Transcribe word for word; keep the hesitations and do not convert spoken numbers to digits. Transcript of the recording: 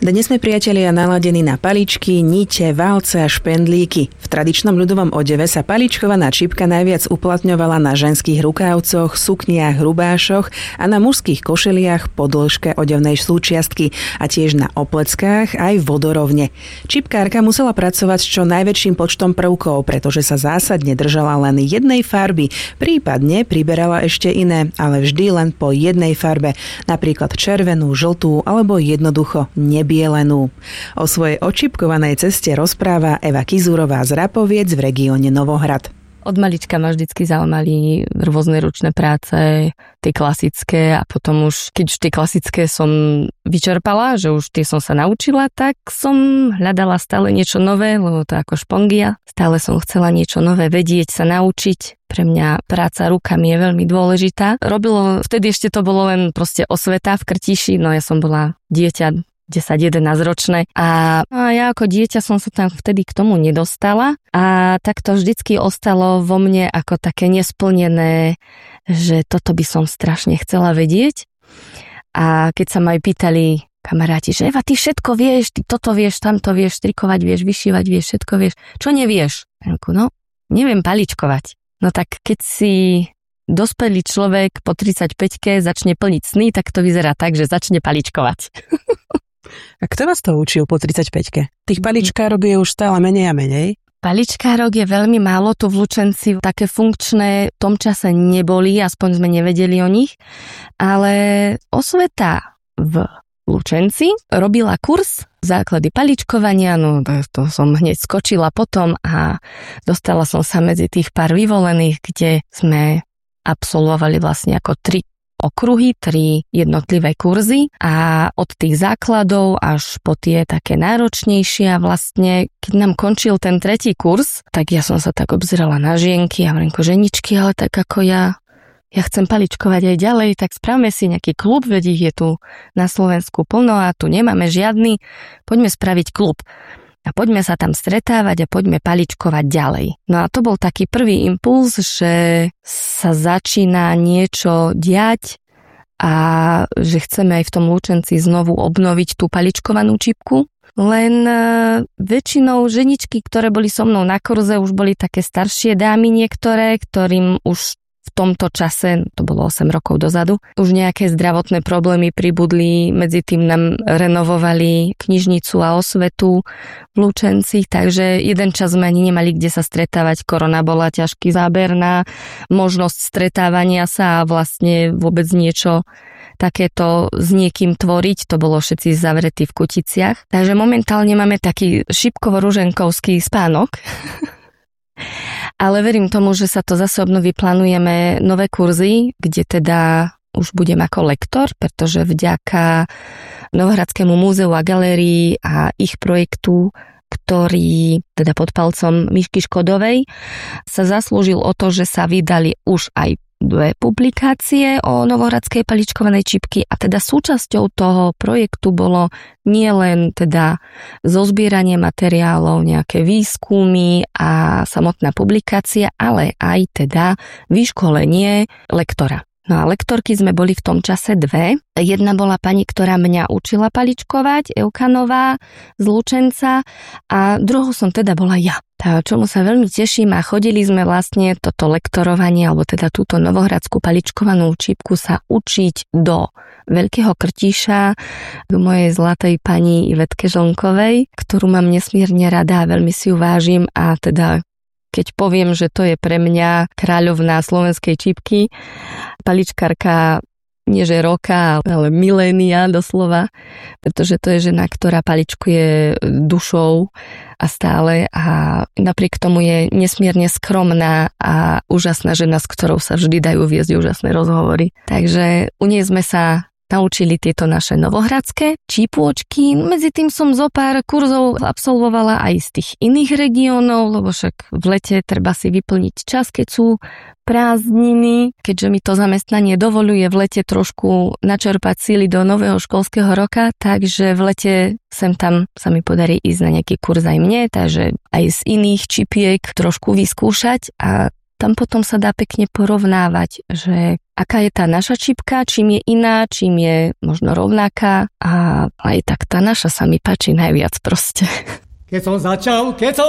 Dnes sme, priatelia, naladení na paličky, nite, válce a špendlíky. V tradičnom ľudovom odeve sa paličkovaná čipka najviac uplatňovala na ženských rukávcoch, sukniach, rubášoch a na mužských košeliach po dĺžke odevnej súčiastky a tiež na opleckách aj vodorovne. Čipkárka musela pracovať s čo najväčším počtom prvkov, pretože sa zásadne držala len jednej farby, prípadne priberala ešte iné, ale vždy len po jednej farbe, napríklad červenú, žltú alebo jednoducho nebielú. Bielenú. O svojej očipkovanej ceste rozpráva Eva Kizurová z Rapoviec v regióne Novohrad. Od malička ma vždycky zaujímali rôzne ručné práce, tie klasické a potom už, keď už tie klasické som vyčerpala, že už tie som sa naučila, tak som hľadala stále niečo nové, lebo to ako špongia. Stále som chcela niečo nové vedieť, sa naučiť. Pre mňa práca rukami je veľmi dôležitá. Robilo, vtedy ešte to bolo len proste osveta v Krtiši, no ja som bola dieťa, desať jedenásť ročné a, a ja ako dieťa som sa tam vtedy k tomu nedostala a tak to vždycky ostalo vo mne ako také nesplnené, že toto by som strašne chcela vedieť. A keď sa ma aj pýtali kamaráti, že Eva, ty všetko vieš, ty toto vieš, tamto vieš, strikovať vieš, vyšívať vieš, všetko vieš, čo nevieš? No, neviem paličkovať. No tak keď si dospelý človek po tridsaťpäťke začne plniť sny, tak to vyzerá tak, že začne paličkovať. A kto vás to učil po tridsaťpäťke? Tých paličkárok je už stále menej a menej. Paličkárok je veľmi málo, tu v Lučenci také funkčné v tom čase neboli, aspoň sme nevedeli o nich, ale osveta v Lučenci robila kurz základy paličkovania, no to, to som hneď skočila potom a dostala som sa medzi tých pár vyvolených, kde sme absolvovali vlastne ako tri okruhy, tri jednotlivé kurzy a od tých základov až po tie také náročnejšie a vlastne, keď nám končil ten tretí kurz, tak ja som sa tak obzerala na žienky a hovorím, ženičky, ale tak ako ja, ja chcem paličkovať aj ďalej, tak správame si nejaký klub, veď ich je tu na Slovensku plno a tu nemáme žiadny, poďme spraviť klub. A poďme sa tam stretávať a poďme paličkovať ďalej. No a to bol taký prvý impuls, že sa začína niečo diať a že chceme aj v tom Lučenci znovu obnoviť tú paličkovanú čipku. Len väčšinou ženičky, ktoré boli so mnou na kurze, už boli také staršie dámy niektoré, ktorým už v tomto čase, to bolo osem rokov dozadu, už nejaké zdravotné problémy pribudli, medzi tým nám renovovali knižnicu a osvetu v Lučenci, takže jeden čas sme ani nemali kde sa stretávať, korona bola ťažký záber na možnosť stretávania sa a vlastne vôbec niečo takéto s niekým tvoriť, to bolo všetci zavretí v Kuticiach. Takže momentálne máme taký šipkovo-ruženkovský spánok. Ale verím tomu, že sa to zase obnoví, plánujeme nové kurzy, kde teda už budem ako lektor, pretože vďaka Novohradskému múzeu a galérii a ich projektu, ktorý teda pod palcom Mišky Škodovej, sa zaslúžil o to, že sa vydali už aj dve publikácie o novohradskej paličkovanej čipky a teda súčasťou toho projektu bolo nielen teda zozbieranie materiálov, nejaké výskumy a samotná publikácia, ale aj teda vyškolenie lektora. No a lektorky sme boli v tom čase dve. Jedna bola pani, ktorá mňa učila paličkovať, Eukanová z Lučenca a druhou som teda bola ja. Tá, čomu sa veľmi teším a chodili sme vlastne toto lektorovanie alebo teda túto novohradskú paličkovanú čipku sa učiť do Veľkého Krtíša k mojej zlatej pani Ivetke Žlnkovej, ktorú mám nesmierne rada a veľmi si ju vážim a teda keď poviem, že to je pre mňa kráľovná slovenskej čipky, paličkárka nie že roka, ale milénia doslova, pretože to je žena, ktorá paličkuje dušou a stále a napriek tomu je nesmierne skromná a úžasná žena, s ktorou sa vždy dajú viesť úžasné rozhovory. Takže u nej sme sa naučili tieto naše novohradské čípôčky. Medzi tým som zo pár kurzov absolvovala aj z tých iných regiónov, lebo však v lete treba si vyplniť čas, keď sú prázdniny. Keďže mi to zamestnanie dovoluje v lete trošku načerpať síly do nového školského roka, takže v lete sem tam sa mi podarí ísť na nejaký kurz aj mne, takže aj z iných čipiek trošku vyskúšať a tam potom sa dá pekne porovnávať, že aká je tá naša čipka, čím je iná, čím je možno rovnaká a aj tak tá naša sa mi páči najviac proste. Keď som začal, keď som